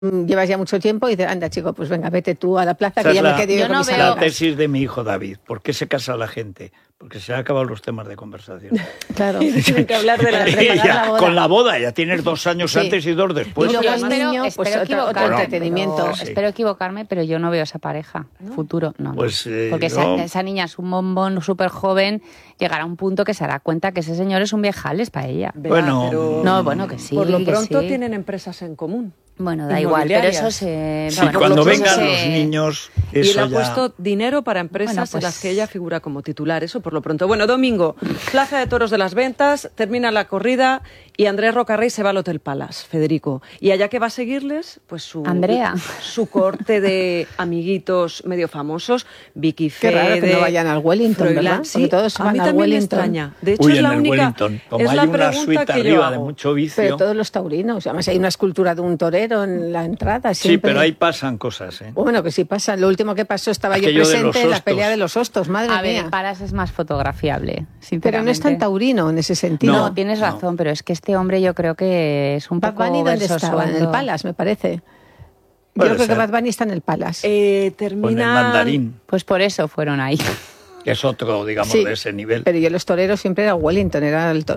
llevas ya mucho tiempo y dices, anda chico, pues venga, vete tú a la plaza, que ya me quedé yo con mis la amigas. tesis de mi hijo David. ¿Por qué se casa la gente? Porque se han acabado los temas de conversación. Claro. Tienen que hablar de la boda. Con la boda ya tienes 2 años antes y 2 después. Y luego el niño, pues otro entretenimiento. Espero equivocarme, pero yo no veo esa pareja futuro. No, pues, porque esa niña es un bombón súper joven, llegará a un punto que se dará cuenta que ese señor es un viejales para ella. Bueno, que sí. Por lo pronto sí. tienen empresas en común. Bueno, da igual, pero eso se... Sí, cuando vengan los niños, eso y él ha ya... puesto dinero para empresas en las que ella figura como titular, eso por lo pronto. Bueno, domingo, Plaza de Toros de las Ventas, termina la corrida y Andrés Rocarrey se va al Hotel Palace, Federico. Y allá que va a seguirles, pues su corte de amiguitos medio famosos, Vicky Fede... Qué raro que no vayan al Wellington, Froilán, ¿verdad? sí, todos a van mí al también Wellington. me extraña. De hecho, es la única... Wellington, como hay una suite arriba de mucho vicio... Pero todos los taurinos, además hay una escultura de un torero en la entrada siempre. Sí, pero ahí pasan cosas, ¿eh? Bueno, que sí pasa. Lo último que pasó, estaba yo presente en la pelea de los hostos, madre mía. A ver, Palas es más fotografiable, sinceramente. Pero no es tan taurino en ese sentido. No, tienes razón, pero es que este hombre yo creo que es un poco Bad Bunny, ¿dónde estaba? En el Palace, me parece. Yo creo que Bad Bunny está en el Palace. Termina... Con el mandarín. Pues por eso fueron ahí. Que es otro, digamos, de ese nivel. Pero yo los toreros siempre era Wellington, era el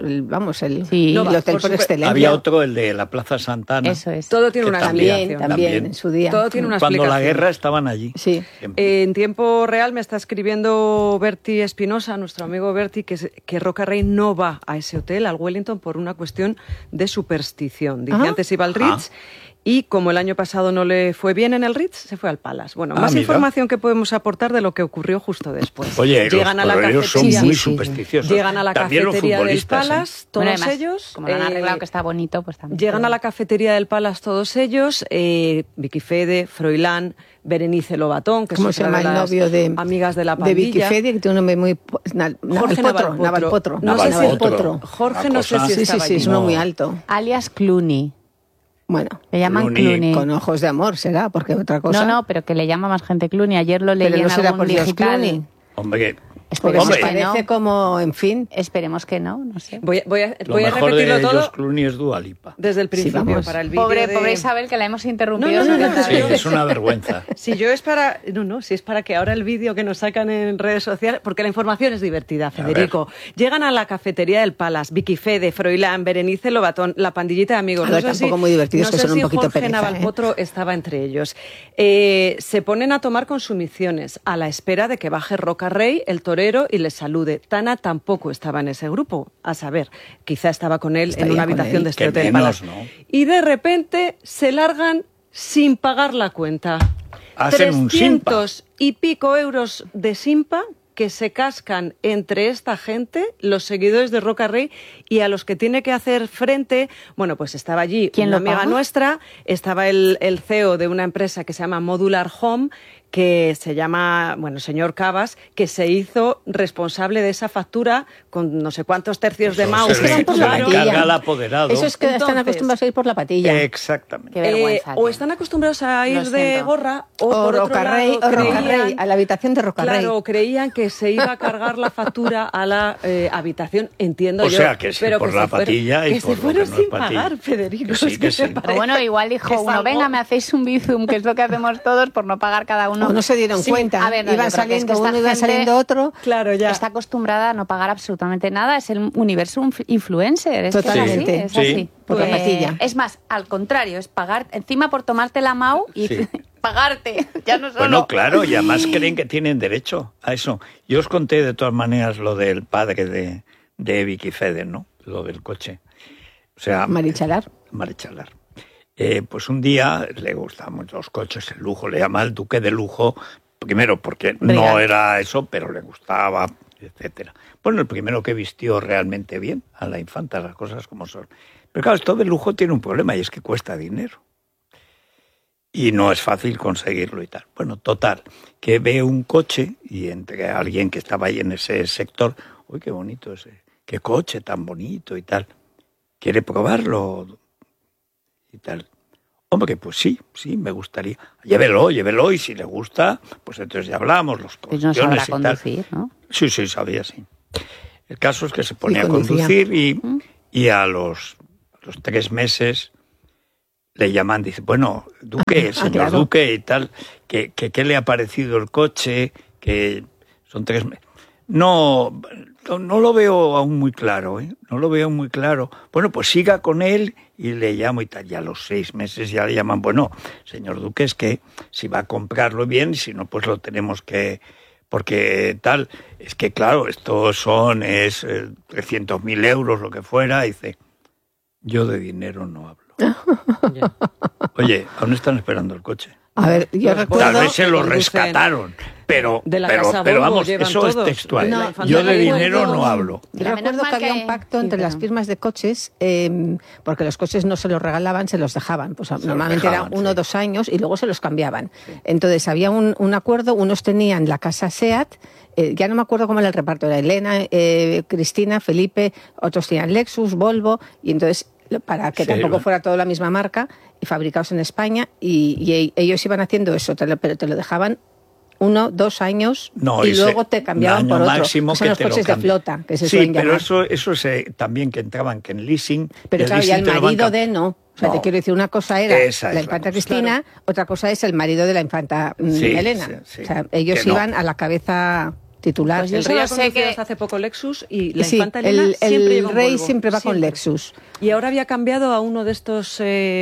hotel por excelencia. Había otro, el de la Plaza Santana. Eso es. Todo tiene una explicación. También, en su día. Todo tiene una Cuando explicación. la guerra estaban allí. Sí. En tiempo real me está escribiendo Berti Espinosa, nuestro amigo Berti, que Rocarrey no va a ese hotel, al Wellington, por una cuestión de superstición. Dice, antes iba al Ritz. Y como el año pasado no le fue bien en el Ritz, se fue al Palace. Bueno, más información que podemos aportar de lo que ocurrió justo después. Oye, llegan a la cafetería, son muy supersticiosos. Llegan a la también cafetería del Palace, todos además, ellos. Como lo han arreglado que está bonito, pues también. Llegan a la cafetería del Palace todos ellos, Vicky Fede, Froilán, Berenice Lobatón, que ¿cómo es se llama de el las novio de amigas de la pandilla. De Vicky Fede, que tiene un nombre muy... Jorge Navalpotro. Jorge no sé si estaba sí, es uno muy alto. Alias Clooney. Bueno, le llaman Clooney. Con ojos de amor, será, porque otra cosa... No, pero que le llama más gente Clooney. Ayer lo leí en algún digital. Clooney. Hombre, porque se parece como, en fin... Esperemos que no sé. Voy a lo mejor repetirlo de todo. Ellos, Clooney es Dua Lipa. Desde el principio, para el vídeo Pobre Isabel, que la hemos interrumpido. Sí, es una vergüenza. Si es para que ahora el vídeo que nos sacan en redes sociales, porque la información es divertida, Federico. Llegan a la cafetería del Palace, Vicky Fede, Froilán, Berenice Lobatón, la pandillita de amigos. No sé tampoco muy divertidos, que son un poquito Jorge pereza, Navalpotro estaba entre ellos. Se ponen a tomar consumiciones a la espera de que baje Rocarrey, el torero, y les salude. Tana tampoco estaba en ese grupo, a saber, quizá estaba con él en una habitación de este hotel Palace. ¿No? Y de repente se largan sin pagar la cuenta. Hacen un 300 y pico euros de simpa que se cascan entre esta gente, los seguidores de Rocarrey, y a los que tiene que hacer frente, bueno, pues estaba allí una amiga nuestra, estaba el CEO de una empresa que se llama Modular Home, que se llama, señor Cabas, que se hizo responsable de esa factura con no sé cuántos tercios de mouse. Se le encarga al apoderado. Eso es que están acostumbrados a ir por la patilla. Exactamente. Qué vergüenza, o están acostumbrados a ir de gorra, o por Rocarrey, otro lado, Rocarrey, a la habitación de Rocarrey. Claro, creían que se iba a cargar la factura a la habitación, entiendo yo. O sea, que sí, por la patilla y por se fueron lo que no sin es patilla. pagar, Federico. Que sí. Bueno, igual dijo uno, venga, me hacéis un bizum, que es lo que hacemos todos por no pagar cada uno. O no se dieron cuenta. A ver, iban saliendo uno, iba saliendo otro. Claro, ya. Está acostumbrada a no pagar absolutamente nada. Es el universo influencer. Totalmente. Es así. Por la patilla. Es más, al contrario, es pagar encima por tomarte la MAU y pagarte. Ya no solo... Bueno, claro, y además creen que tienen derecho a eso. Yo os conté de todas maneras lo del padre de Vicky Fede, ¿no? Lo del coche. O sea, Marichalar. Pues un día le gustaban los coches, el lujo, le llama el duque de lujo, primero porque no era eso, pero le gustaba, etcétera. Bueno, el primero que vistió realmente bien a la infanta, las cosas como son. Pero claro, esto de lujo tiene un problema y es que cuesta dinero. Y no es fácil conseguirlo y tal. Bueno, total, que ve un coche y entre alguien que estaba ahí en ese sector, uy, qué bonito ese, qué coche tan bonito y tal. ¿Quiere probarlo? Y tal. Hombre, pues sí, me gustaría. Llévelo, y si le gusta, pues entonces ya hablamos, los condiciones no sabrá conducir, ¿no? Sí, sabía, sí. El caso es que se ponía a conducir y a los 3 meses le llaman, dice, bueno, Duque, señor claro. Duque y tal, que ¿qué le ha parecido el coche? Que son 3 meses. No lo veo aún muy claro, ¿eh? No lo veo muy claro. Bueno, pues siga con él y le llamo y tal. Ya a los 6 meses ya le llaman, bueno, señor Duque, es que si va a comprarlo bien, si no, pues lo tenemos que... Porque tal, es que claro, esto es 300.000 euros, lo que fuera. Dice, yo de dinero no hablo. Oye, aún están esperando el coche. A ver, yo recuerdo... Tal vez se lo rescataron, pero vamos, eso es textual. No, yo de dinero no hablo. Yo recuerdo que había un pacto entre las firmas de coches, porque los coches no se los regalaban, se los dejaban. Pues normalmente era 1 o 2 años y luego se los cambiaban. Sí. Entonces había un acuerdo, unos tenían la casa SEAT, ya no me acuerdo cómo era el reparto, era Elena, Cristina, Felipe, otros tenían Lexus, Volvo, y entonces... para que tampoco fuera toda la misma marca y fabricados en España y ellos iban haciendo eso, pero te lo dejaban 1, 2 años y luego te cambiaban por otro. Son los coches de flota que se suelen llamar. Sí, pero eso también que entraban que en leasing. Pero claro, ya el marido de no. O sea, te quiero decir, una cosa era la infanta Cristina, claro. Otra cosa es el marido de la infanta Elena. Sí. O sea, ellos iban a la cabeza titular. Pues el rey ha conducido hasta hace poco Lexus y la infanta Elena el rey siempre va con Lexus. Y ahora había cambiado a uno de estos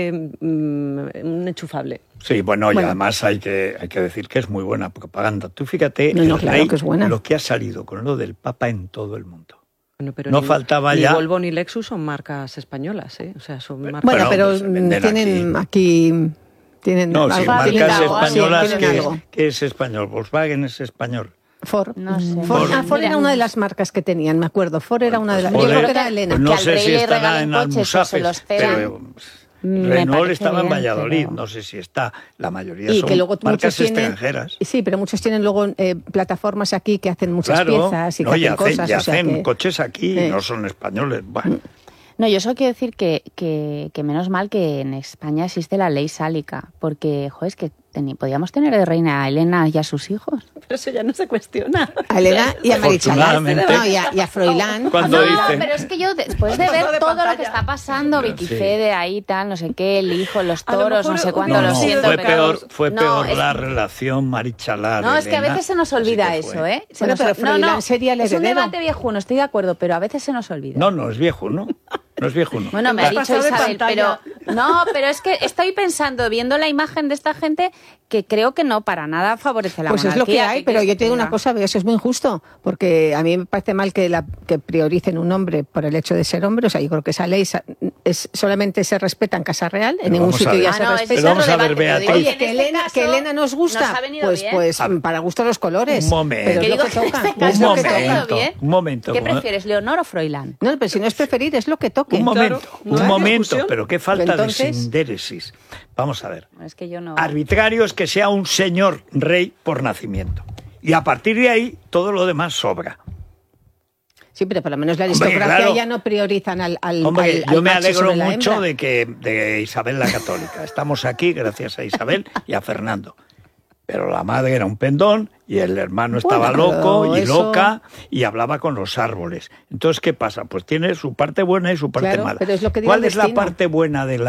un enchufable. Sí, bueno, y además hay que decir que es muy buena propaganda. Tú fíjate, claro que es buena. Lo que ha salido con lo del Papa en todo el mundo. Bueno, pero no faltaba ya... Ni Volvo ni Lexus son marcas españolas, ¿eh? O sea, son marcas... Bueno, pero tienen aquí... No, sí, marcas españolas que es español. Volkswagen es español. Ford. No sé. Ford era una de las marcas que tenían, me acuerdo. Ford era una de las... Yo creo que era Elena. No sé si estará en Almusafes, pero Renault estaba en Valladolid, no sé si está. La mayoría son marcas extranjeras. Sí, pero muchos tienen luego plataformas aquí que hacen muchas piezas y que hacen cosas. Y hacen coches aquí, no son españoles. Bueno. No, yo solo quiero decir que menos mal que en España existe la ley sálica, porque, joder, es que podíamos tener de reina a Elena y a sus hijos. Pero eso ya no se cuestiona. A Elena y a Marichalar, y a Froilán. Pero es que yo, después de ver todo lo que está pasando, Vicky Fede ahí, tal, no sé qué, el hijo, los toros, no sé cuándo, lo siento. Fue peor la relación Marichalar. No, es que a veces se nos olvida eso, ¿eh? Bueno, pero Froilán sería el heredero. Es un debate viejuno, estoy de acuerdo, pero a veces se nos olvida. No es viejuno. No es viejuno. Bueno, me ha dicho Isabel, pero es que estoy pensando, viendo la imagen de esta gente, que creo que no para nada favorece la monarquía. Pues es lo que hay, pero yo te digo una cosa, eso es muy injusto, porque a mí me parece mal que prioricen un hombre por el hecho de ser hombre. O sea, yo creo que esa ley solamente se respeta en Casa Real, en ningún sitio ya se respeta. Pero vamos a ver, Beatriz. Oye, que Elena nos gusta, pues para gusto los colores. Un momento. Pero es lo que toca. Un momento. ¿Qué prefieres, Leonor o Froilán? No, pero si no es preferir, es lo que toque. Un momento, pero qué falta de sindéresis. Vamos a ver. Es que yo no... Arbitrario es que sea un señor rey por nacimiento. Y a partir de ahí, todo lo demás sobra. Sí, pero por lo menos la aristocracia ya no priorizan al yo me alegro mucho de Isabel la Católica. Estamos aquí gracias a Isabel y a Fernando. Pero la madre era un pendón y el hermano estaba loco y loca y hablaba con los árboles. Entonces, ¿qué pasa? Pues tiene su parte buena y su parte mala. Pero es lo que ¿Cuál es la parte buena de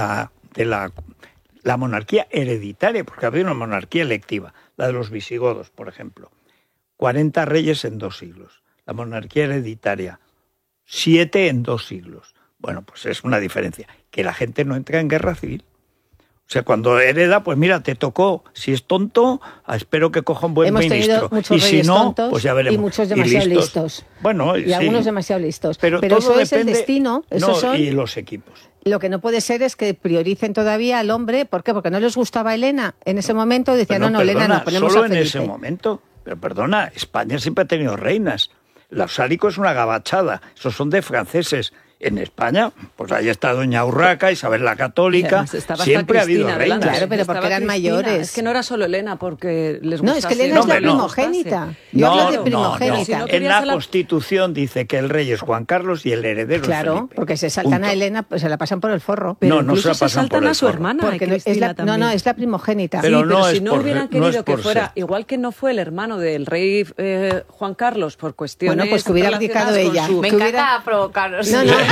la monarquía hereditaria? Porque había una monarquía electiva, la de los visigodos, por ejemplo. 40 reyes en 2 siglos. La monarquía hereditaria, 7 en 2 siglos. Bueno, pues es una diferencia. Que la gente no entra en guerra civil. O sea, cuando hereda, pues mira, te tocó. Si es tonto, espero que coja un buen ministro. Y si no, pues ya veremos. Y muchos demasiado listos. Bueno, y algunos demasiado listos. Pero eso es depende, el destino. Y los equipos. Lo que no puede ser es que prioricen todavía al hombre. ¿Por qué? Porque no les gustaba Elena. En ese momento decían, Elena no, ponemos solo a Felipe. En ese momento. Pero perdona, España siempre ha tenido reinas. Los sálicos es una gabachada. Esos son de franceses. En España, pues ahí está Doña Urraca, Isabel la Católica, siempre ha habido reinas. Claro, pero porque eran mayores. Es que no era solo Elena, porque les gustaba. No, es que Elena es la primogénita. Yo hablo de primogénita. No. En la Constitución dice que el rey es Juan Carlos y el heredero es Felipe. Claro, porque se saltan a Elena, pues se la pasan por el forro. Pero no se la pasan por el forro. a su hermana, porque es la primogénita. Pero si no hubieran querido que fuera, igual que no fue el hermano del rey Juan Carlos por cuestiones... Bueno, pues que hubiera abdicado ella. Me encanta provocaros. No,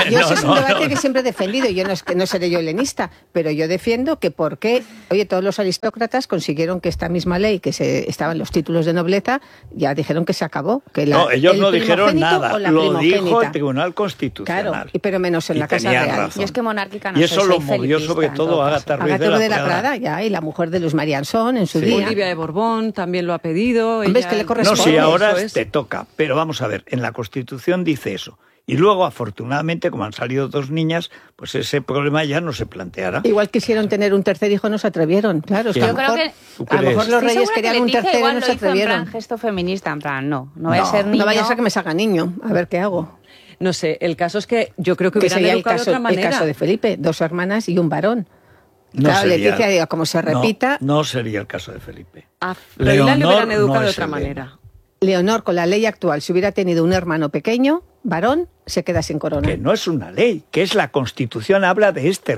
yo ese es un debate que siempre he defendido. Yo no seré yo helenista, pero yo defiendo que por qué, oye, todos los aristócratas consiguieron que esta misma ley, que estaban los títulos de nobleza, ya dijeron que se acabó. Que ellos no dijeron nada, lo dijo el Tribunal Constitucional. Claro, pero menos en la Casa Real. Razón. Yo es que monárquica no y soy. eso lo movió sobre todo Ágata Ruiz de la Prada, ya, y la mujer de Luis Marianzón en su día. Olivia de Borbón también lo ha pedido. Hombre, es que le corresponde. No, sí, ahora te toca, pero vamos a ver, en la Constitución dice eso. Y luego, afortunadamente, como han salido 2 niñas, pues ese problema ya no se planteará. Igual quisieron tener un tercer hijo, no se atrevieron. Claro, es que a lo mejor los reyes querían un tercero y no se atrevieron. En plan gesto feminista, en plan, no vaya a ser niño. No vaya a ser que me salga niño, a ver qué hago. No sé, el caso es que yo creo que hubieran educado de otra manera. El caso de Felipe, 2 hermanas y un varón. No claro, sería, Leticia, diga, como se repita... No sería el caso de Felipe. A Froilán le hubieran educado de otra manera. Leonor, con la ley actual, si hubiera tenido un hermano pequeño, varón, se queda sin corona. Que no es una ley, que es la Constitución, habla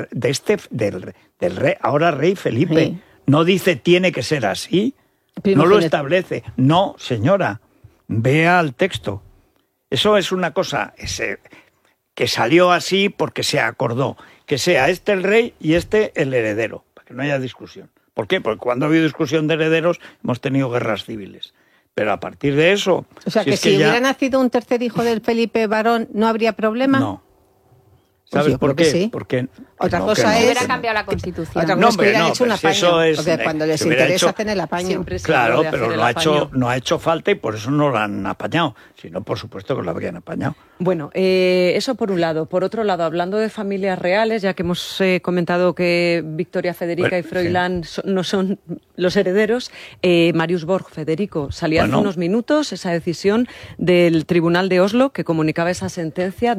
del rey, ahora rey Felipe. Sí. No dice tiene que ser así, no lo establece. No, señora, vea el texto. Eso es una cosa que salió así porque se acordó. Que sea este el rey y este el heredero, para que no haya discusión. ¿Por qué? Porque cuando ha habido discusión de herederos hemos tenido guerras civiles. Pero a partir de eso... O sea, si hubiera nacido un tercer hijo del Felipe varón, ¿no habría problema? No. ¿Sabes por qué? Sí. Porque otra cosa es... hubiera cambiado la Constitución. Otra cosa es que hubieran hecho un apaño. Porque cuando les interesa hacen el apaño. Claro, pero no ha hecho falta y por eso no lo han apañado. Si no, por supuesto que lo habrían apañado. Bueno, eso por un lado. Por otro lado, hablando de familias reales, ya que hemos comentado que Victoria Federica y Froilán no son los herederos, Marius Borg Federico salía hace unos minutos esa decisión del Tribunal de Oslo que comunicaba esa sentencia,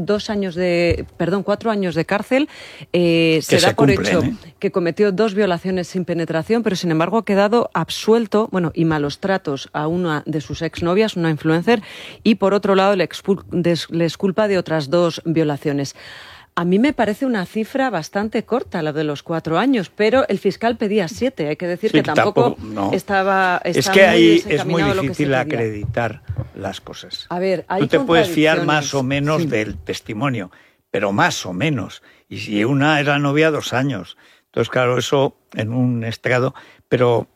4 años de cárcel. Se da por hecho que cometió 2 violaciones sin penetración, pero sin embargo ha quedado absuelto, y malos tratos a una de sus exnovias, una influencer, y por otro lado les culpa de otras 2 violaciones. A mí me parece una cifra bastante corta la de los 4 años, pero el fiscal pedía 7. Hay que decir que tampoco estaba es que ahí es muy difícil acreditar las cosas. A ver, tú te puedes fiar más o menos del testimonio, pero más o menos. Y si una era novia 2 años, entonces claro, eso en un estrado. Pero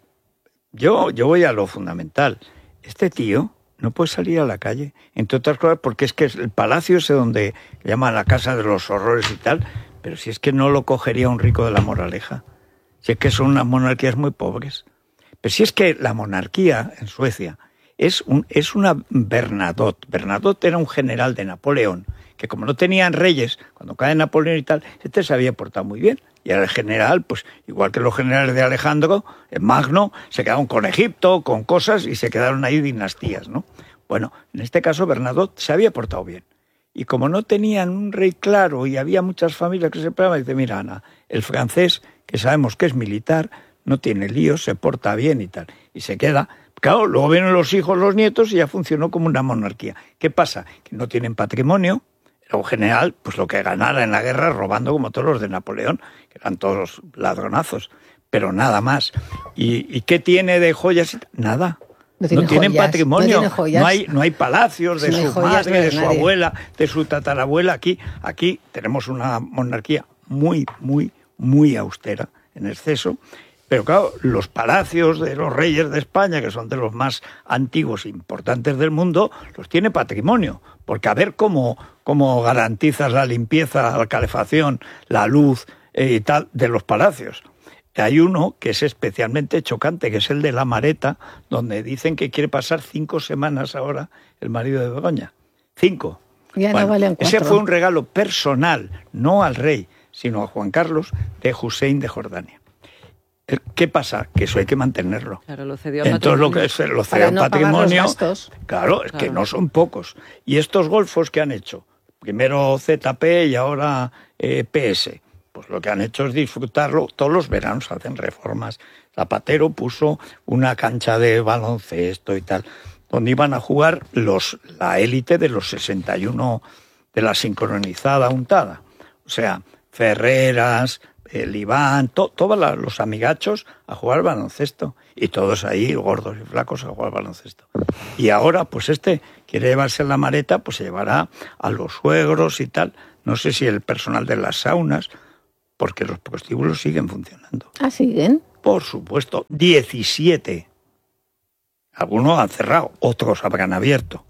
yo voy a lo fundamental. Este tío no puede salir a la calle, entre otras cosas porque es que el palacio ese donde llaman la casa de los horrores y tal, pero si es que no lo cogería un rico de la Moraleja, si es que son unas monarquías muy pobres. Pero si es que la monarquía en Suecia es una Bernadotte. Bernadotte era un general de Napoleón, que como no tenían reyes, cuando cae Napoleón y tal, este se había portado muy bien. Y era el general, pues igual que los generales de Alejandro, el Magno, se quedaron con Egipto, con cosas, y se quedaron ahí dinastías, ¿no? Bueno, en este caso Bernadotte se había portado bien. Y como no tenían un rey claro y había muchas familias que se peleaban, dice, mira, Ana, el francés, que sabemos que es militar, no tiene líos, se porta bien y tal. Y se queda. Claro, luego vienen los hijos, los nietos, y ya funcionó como una monarquía. ¿Qué pasa? Que no tienen patrimonio. Era un general, pues lo que ganara en la guerra, robando como todos los de Napoleón, que eran todos ladronazos, pero nada más. ¿Y qué tiene de joyas? Nada. No tienen patrimonio, no hay palacios de su madre, de su abuela, de su tatarabuela. Aquí tenemos una monarquía muy, muy, muy austera, en exceso. Pero claro, los palacios de los reyes de España, que son de los más antiguos e importantes del mundo, los tiene patrimonio. Porque a ver cómo garantizas la limpieza, la calefacción, la luz y tal de los palacios. Hay uno que es especialmente chocante, que es el de La Mareta, donde dicen que quiere pasar 5 semanas ahora el marido de Begoña. 5. Ya no valen 4. Ese fue un regalo personal, no al rey, sino a Juan Carlos de Hussein de Jordania. ¿Qué pasa? Que eso hay que mantenerlo. Claro, lo cedió al patrimonio. Entonces lo cedió al patrimonio. Claro, es que no son pocos. Y estos golfos que han hecho, primero ZP y ahora PS, pues lo que han hecho es disfrutarlo. Todos los veranos hacen reformas. Zapatero puso una cancha de baloncesto y tal, donde iban a jugar la élite de los 61 de la sincronizada untada. O sea, Ferreras, el Iván, todos los amigachos a jugar baloncesto. Y todos ahí, gordos y flacos, a jugar baloncesto. Y ahora, pues quiere llevarse La Mareta, pues se llevará a los suegros y tal. no sé si el personal de las saunas, porque los prostíbulos siguen funcionando. ¿Ah, siguen? Por supuesto, 17. Algunos han cerrado, otros habrán abierto.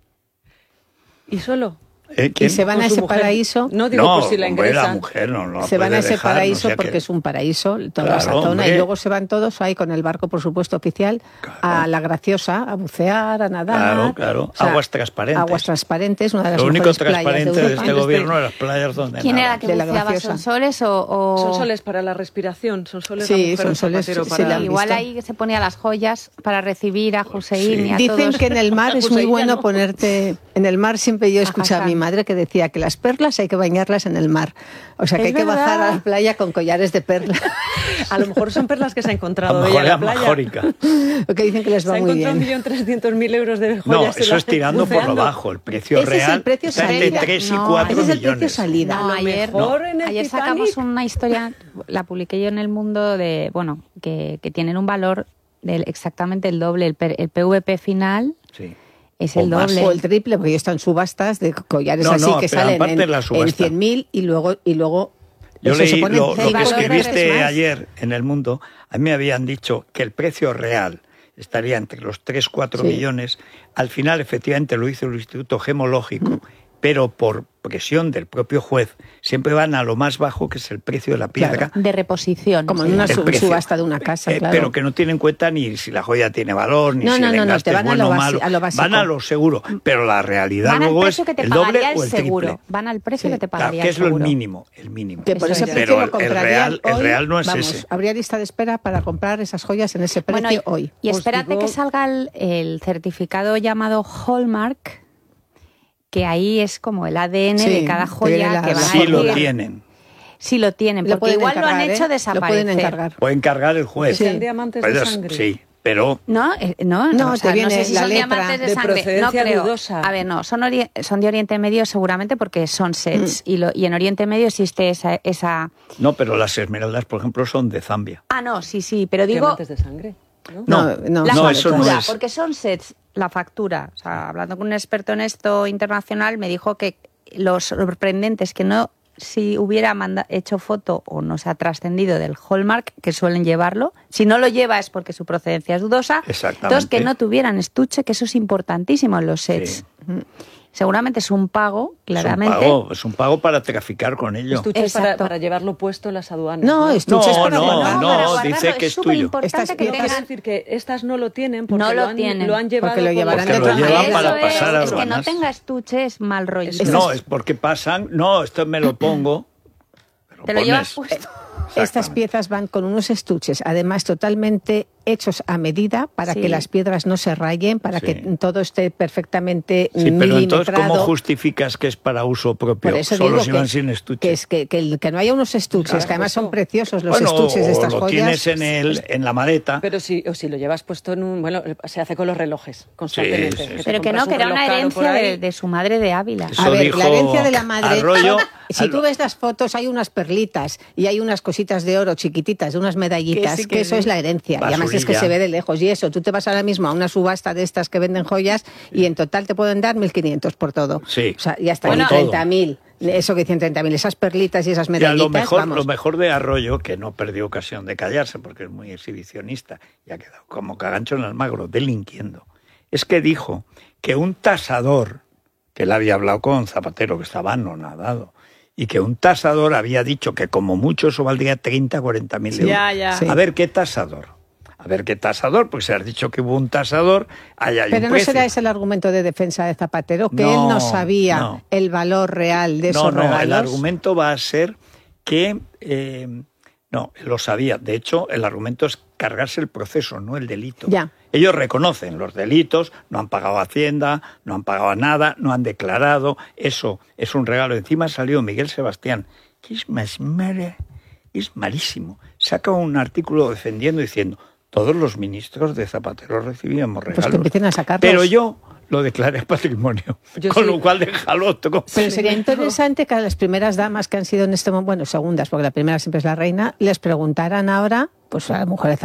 ¿Y solo? ¿Y se van a ese paraíso? No, digo, pues si la ingresan. La mujer no se van a ese paraíso porque es un paraíso, toda esa zona, y luego se van todos ahí con el barco, por supuesto, oficial, a La Graciosa, a bucear, a nadar. Claro. O sea, aguas transparentes. Aguas transparentes, una de las Lo único mejores playas transparente de de este gobierno es las playas donde ¿Quién nada. era que buceaba? ¿Son soles o...? Son soles para la respiración, son soles sí, la mujer son soles, para... Igual ahí se ponía las joyas para recibir a Hussein y a todos. Dicen que en el mar es muy bueno ponerte... En el mar siempre yo escuchaba a mi madre que decía que las perlas hay que bañarlas en el mar. O sea, que hay que bajar a la playa con collares de perlas. A lo mejor son perlas que se ha encontrado ella en la playa. Majórica. Lo que dicen que les va muy bien. Se ha encontrado 1.300.000 euros de joyas. No, eso es tirando por lo bajo. El precio real es el precio está entre 3 y 4 millones. Ese es el precio salida. No, ayer sacamos una historia, la publiqué yo en El Mundo, de que tienen un valor exactamente el doble. El PVP final... Sí. Es el doble. O el triple, porque están subastas de collares así que salen en 100.000 y luego yo leí lo que escribiste ayer en El Mundo. A mí me habían dicho que el precio real estaría entre los 3-4 millones. Al final, efectivamente, lo hizo el Instituto Gemológico, pero por presión del propio juez, siempre van a lo más bajo, que es el precio de la piedra. De reposición. Como en una subasta de una casa, claro. Pero que no tienen en cuenta ni si la joya tiene valor, ni si el engaste es bueno o malo. Van a lo seguro, pero la realidad luego es el doble o el triple. Van al precio que te pagaría el seguro. Que es el mínimo, el mínimo. Que por ese precio pero lo comprarían el real no es ese. Habría lista de espera para comprar esas joyas en ese precio hoy. Y espérate que salga el certificado llamado Hallmark, que ahí es como el ADN de cada joya que van a Sí lo tienen. Sí lo tienen, porque igual lo han hecho desaparecer. Lo pueden encargar. Puede encargar el juez. Sean diamantes de sangre. Sí, pero... No, te viene no sé si la son letra diamantes de sangre. procedencia No creo. dudosa. A ver, no, son de Oriente Medio seguramente porque son sets. Y en Oriente Medio existe esa... No, pero las esmeraldas, por ejemplo, son de Zambia. Ah, no, sí, pero digo... Diamantes de sangre. No, eso no es. Porque son sets, la factura. O sea, hablando con un experto en esto internacional, me dijo que lo sorprendente es que no, si hubiera hecho foto o no se ha trascendido del Hallmark, que suelen llevarlo, si no lo lleva es porque su procedencia es dudosa. Exactamente. Entonces, que no tuvieran estuche, que eso es importantísimo en los sets. Sí. Seguramente es un pago, claramente. Es un pago para traficar con ello. Estuches para llevarlo puesto en las aduanas. No, estuches para guardarlo. Dice que es tuyo. Es decir, que estas no lo tienen porque no lo han llevado. Porque lo llevarán de otra manera. Para pasar a es que no tenga estuche es mal rollo. No, es porque pasan. No, esto me lo pongo. Te lo llevas puesto. Estas piezas van con unos estuches, además totalmente hechos a medida para que las piedras no se rayen, para que todo esté perfectamente milimetrado. Pero entonces, ¿cómo justificas que es para uso propio? Por eso solo si van sin estuches. Que no haya unos estuches, que además son preciosos los estuches de estas joyas. Lo tienes en la maleta. Pero si lo llevas puesto en un... Bueno, se hace con los relojes constantemente. Pero que era una herencia de su madre de Ávila. Eso a ver, la herencia de la madre... Arroyo, si tú ves las fotos, hay unas perlitas y hay unas cositas de oro chiquititas, de unas medallitas, que eso es la herencia. Basurilla. Y además es que se ve de lejos. Y eso, tú te vas ahora mismo a una subasta de estas que venden joyas y en total te pueden dar 1.500 por todo. Sí. O sea, y hasta 30.000. Eso que dicen 30.000, esas perlitas y esas medallitas, lo mejor de Arroyo, que no perdió ocasión de callarse porque es muy exhibicionista y ha quedado como cagancho en Almagro, delinquiendo, es que dijo que un tasador, que él había hablado con Zapatero, que estaba anonadado, y que un tasador había dicho que como mucho eso valdría 30, 40.000 euros. Ya. Sí. A ver, ¿qué tasador? Pues se ha dicho que hubo un tasador, hay un Pero no precio. será ese el argumento de defensa de Zapatero, que él no sabía el valor real de esos regalos. El argumento va a ser que no, lo sabía. De hecho, el argumento es cargarse el proceso, no el delito. Ya. Ellos reconocen los delitos, no han pagado Hacienda, no han pagado nada, no han declarado. Eso es un regalo. Encima salió Miguel Sebastián, que es malísimo. Saca un artículo defendiendo, diciendo, todos los ministros de Zapatero recibíamos regalos. Pues que empiecen a sacarlos. Pero yo lo declaré patrimonio, lo cual déjalo otro. Pero sería interesante que a las primeras damas que han sido en este momento, bueno, segundas, porque la primera siempre es la reina, les preguntaran ahora pues a la mujer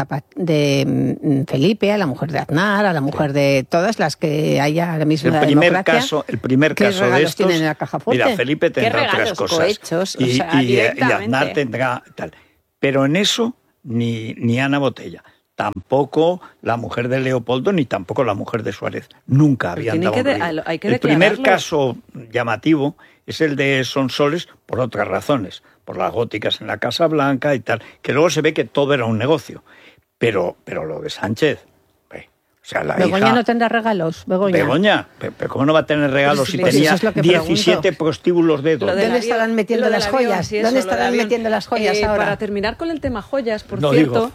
de Felipe, a la mujer de Aznar, a la mujer de todas las que haya ahora mismo en la democracia. El primer caso de estos, tienen en la caja fuerte? Mira, Felipe tendrá otras cosas cohechos, y Aznar tendrá tal. Pero en eso ni Ana Botella, tampoco la mujer de Leopoldo, ni tampoco la mujer de Suárez. Nunca habían dado un ruido. El primer caso llamativo es el de Sonsoles por otras razones, por las góticas en la Casa Blanca y tal, que luego se ve que todo era un negocio. Pero lo de Sánchez... O sea, Begoña no tendrá regalos, Begoña, pero ¿cómo no va a tener regalos si tenía 17 prostíbulos de dedos? ¿Dónde estarán metiendo las joyas? ¿Dónde estarán metiendo las joyas ahora? Para terminar con el tema joyas, por cierto,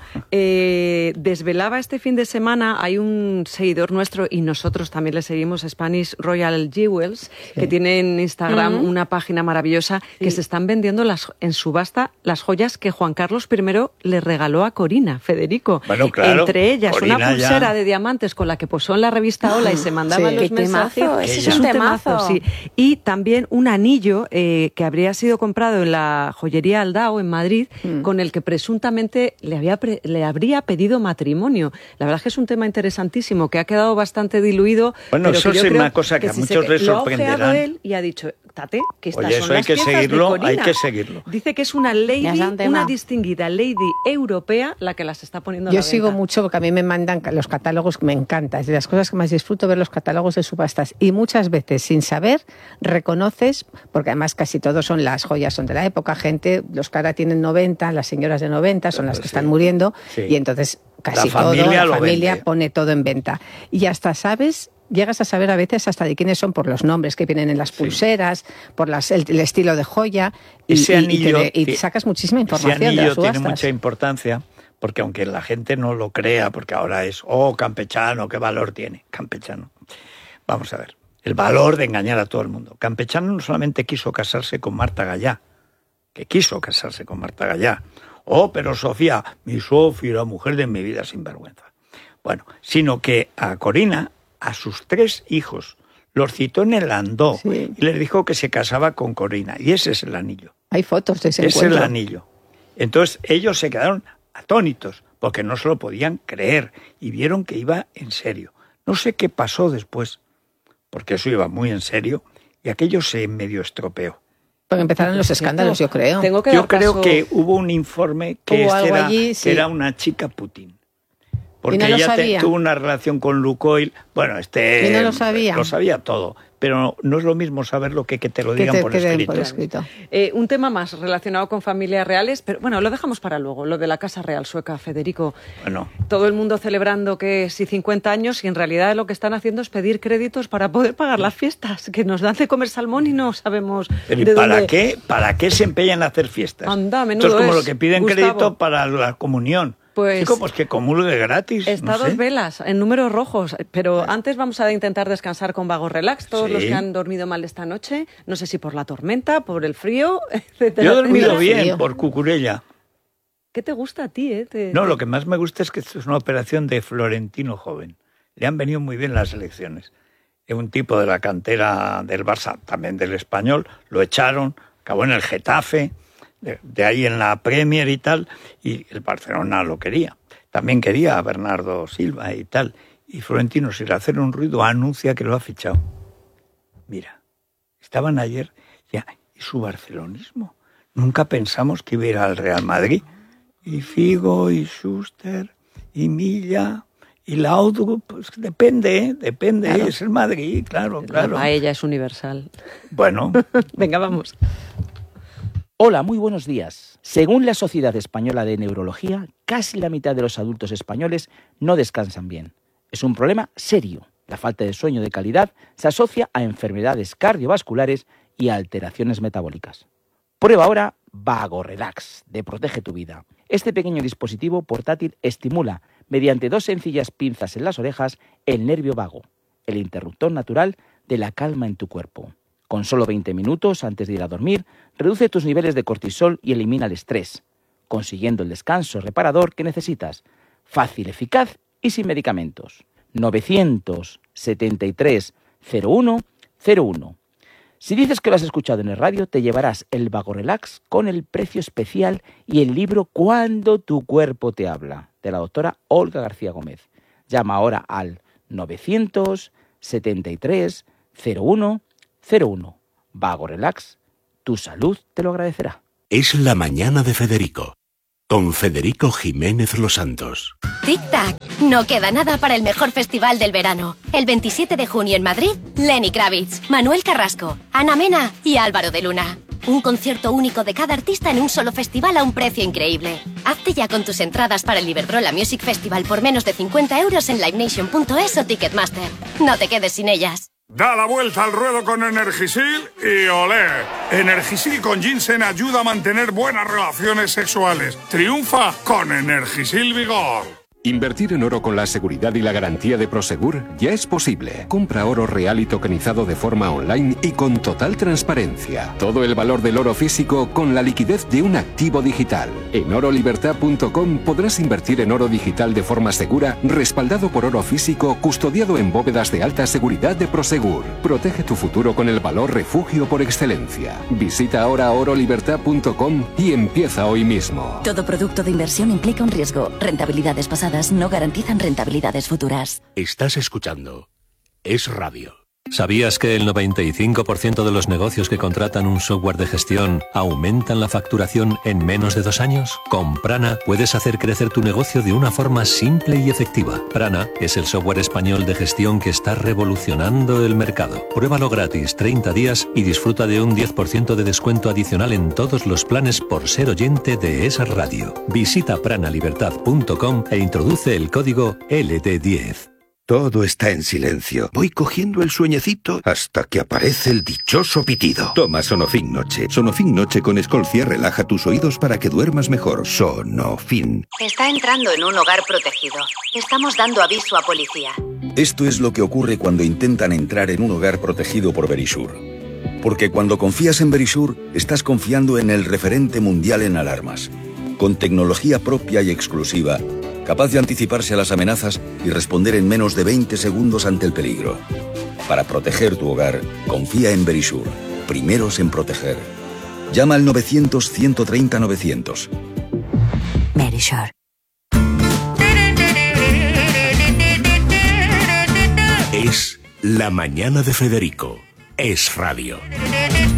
desvelaba este fin de semana, hay un seguidor nuestro, y nosotros también le seguimos, Spanish Royal Jewels, que tiene en Instagram una página maravillosa, que se están vendiendo en subasta las joyas que Juan Carlos I le regaló a Corina, Federico. Bueno, claro, entre ellas Corina una pulsera de diamantes con la que posó en la revista Hola y se mandaban los mensajes. Ese es un temazo. Sí. Y también un anillo que habría sido comprado en la joyería Aldao en Madrid, con el que presuntamente le habría pedido matrimonio. La verdad es que es un tema interesantísimo que ha quedado bastante diluido. Bueno, pero eso que es una cosa que a muchos les sorprenderá. Lo ha ojeado él y ha dicho, Tate, que estas son las piezas de Corina. Hay que seguirlo. Dice que es una una distinguida lady europea la que las está poniendo a la venta. Yo sigo mucho porque a mí me mandan los catálogos, me encanta. Es de las cosas que más disfruto ver los catálogos de subastas. Y muchas veces, sin saber, reconoces, porque además casi todos son las joyas, son de la época, los que ahora tienen 90, las señoras de 90 son las que están muriendo, y entonces casi la familia pone todo en venta. Y hasta llegas a saber a veces hasta de quiénes son por los nombres que vienen en las pulseras, por el estilo de joya, y sacas muchísima información de las subastas. Ese anillo tiene mucha importancia, porque aunque la gente no lo crea, porque ahora es, campechano, ¿qué valor tiene? Campechano. Vamos a ver, el valor de engañar a todo el mundo. Campechano no solamente quiso casarse con Marta Gallá, pero Sofía, mi Sofía, la mujer de mi vida sin vergüenza. Bueno, sino que a Corina, a sus 3 hijos, los citó en el Landó y les dijo que se casaba con Corina. Y ese es el anillo. Hay fotos de ese encuentro. Ese es el anillo. Entonces ellos se quedaron atónitos porque no se lo podían creer y vieron que iba en serio. No sé qué pasó después, porque eso iba muy en serio y aquello se medio estropeó. Porque empezaron los escándalos, yo creo. Yo creo que hubo un informe que era una chica Putin. Porque ella tuvo una relación con Lukoil. Bueno, ¿Y no lo sabía? Lo sabía todo, pero no es lo mismo saberlo que te lo digan por escrito. Un tema más relacionado con familias reales, pero bueno, lo dejamos para luego, lo de la Casa Real Sueca, Federico. Bueno. Todo el mundo celebrando que sí 50 años y en realidad lo que están haciendo es pedir créditos para poder pagar las fiestas, que nos dan de comer salmón y no sabemos pero ¿para qué se empeñan a hacer fiestas? Anda, menudo. Esto es como lo que piden crédito para la comunión. Pues que comulgue gratis. Está a 2 velas, en números rojos. Pero antes vamos a intentar descansar con Vago Relax. Todos los que han dormido mal esta noche, no sé si por la tormenta, por el frío, etcétera. Yo he dormido bien por Cucurella. ¿Qué te gusta a ti? No, lo que más me gusta es que esto es una operación de Florentino joven. Le han venido muy bien las elecciones. Es un tipo de la cantera del Barça, también del Español. Lo echaron, acabó en el Getafe. De ahí en la Premier y tal, y el Barcelona lo quería. También quería a Bernardo Silva y tal. Y Florentino, sin hacer un ruido, anuncia que lo ha fichado. Mira, estaban ayer, ya, ¿y su barcelonismo? Nunca pensamos que iba a ir al Real Madrid. Y Figo, y Schuster, y Milla, y Laudrup, pues depende, claro. Es el Madrid, claro. La paella es universal. Bueno. Venga, vamos. Hola, muy buenos días. Según la Sociedad Española de Neurología, casi la mitad de los adultos españoles no descansan bien. Es un problema serio. La falta de sueño de calidad se asocia a enfermedades cardiovasculares y a alteraciones metabólicas. Prueba ahora Vago Relax, de Protege tu Vida. Este pequeño dispositivo portátil estimula, mediante 2 sencillas pinzas en las orejas, el nervio vago, el interruptor natural de la calma en tu cuerpo. Con solo 20 minutos antes de ir a dormir, reduce tus niveles de cortisol y elimina el estrés, consiguiendo el descanso reparador que necesitas. Fácil, eficaz y sin medicamentos. 973 0101. Si dices que lo has escuchado en el radio, te llevarás el Vago Relax con el precio especial y el libro Cuando tu cuerpo te habla, de la doctora Olga García Gómez. Llama ahora al 973 01 01. Vago Relax, tu salud te lo agradecerá. Es la mañana de Federico, con Federico Jiménez Los Santos. Tic-tac, no queda nada para el mejor festival del verano. El 27 de junio en Madrid, Lenny Kravitz, Manuel Carrasco, Ana Mena y Álvaro de Luna. Un concierto único de cada artista en un solo festival a un precio increíble. Hazte ya con tus entradas para el Iberdrola Music Festival por menos de 50 € en livenation.es o Ticketmaster. No te quedes sin ellas. Da la vuelta al ruedo con Energisil y olé. Energisil con ginseng ayuda a mantener buenas relaciones sexuales. Triunfa con Energisil Vigor. Invertir en oro con la seguridad y la garantía de Prosegur ya es posible. Compra oro real y tokenizado de forma online y con total transparencia. Todo el valor del oro físico con la liquidez de un activo digital. En orolibertad.com podrás invertir en oro digital de forma segura, respaldado por oro físico, custodiado en bóvedas de alta seguridad de Prosegur. Protege tu futuro con el valor refugio por excelencia. Visita ahora orolibertad.com y empieza hoy mismo. Todo producto de inversión implica un riesgo. Rentabilidades pasadas no garantizan rentabilidades futuras. Estás escuchando Es Radio. ¿Sabías que el 95% de los negocios que contratan un software de gestión aumentan la facturación en menos de 2 años? Con Prana puedes hacer crecer tu negocio de una forma simple y efectiva. Prana es el software español de gestión que está revolucionando el mercado. Pruébalo gratis 30 días y disfruta de un 10% de descuento adicional en todos los planes por ser oyente de Es Radio. Visita pranalibertad.com e introduce el código LD10. Todo está en silencio. Voy cogiendo el sueñecito hasta que aparece el dichoso pitido. Toma Sonofin Noche. Sonofin Noche con Escolcia relaja tus oídos para que duermas mejor. Sonofin. Está entrando en un hogar protegido. Estamos dando aviso a policía. Esto es lo que ocurre cuando intentan entrar en un hogar protegido por Verisure. Porque cuando confías en Verisure, estás confiando en el referente mundial en alarmas. Con tecnología propia y exclusiva, capaz de anticiparse a las amenazas y responder en menos de 20 segundos ante el peligro. Para proteger tu hogar, confía en Verisure. Primeros en proteger. Llama al 900-130-900. Verisure. Es la mañana de Federico. Es Radio.